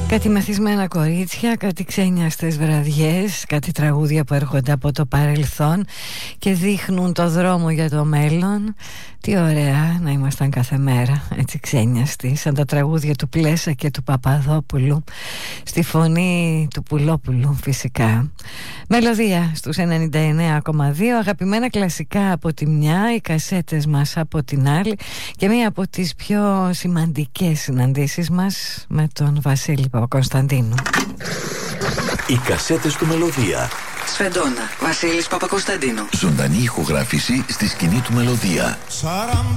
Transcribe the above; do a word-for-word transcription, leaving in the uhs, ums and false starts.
Κάτι μεθυσμένα κορίτσια, κάτι ξένιαστες βραδιές, κάτι τραγούδια που έρχονται από το παρελθόν και δείχνουν το δρόμο για το μέλλον. Τι ωραία να ήμασταν κάθε μέρα έτσι ξένιαστοι, σαν τα τραγούδια του Πλέσα και του Παπαδόπουλου, στη φωνή του Πουλόπουλου φυσικά. Μελωδία στους ενενήντα εννέα κόμμα δύο, αγαπημένα κλασικά από τη μια, οι κασέτες μας από την άλλη και μία από τις πιο σημαντικές συναντήσεις μας με τον Βασίλη Παπακοσταντίνου. Οι κασέτες του Μελωδία. Σφεντόνα, Βασίλης Παπακοσταντίνου. Ζωντανή ηχογράφηση στη σκηνή του Μελωδία.